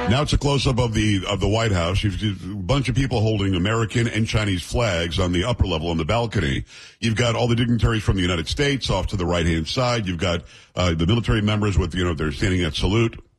Now it's a close-up of the White House. You've a bunch of people holding American and Chinese flags on the upper level on the balcony. You've got all the dignitaries from the United States off to the right-hand side. You've got the military members with, they're standing at salute.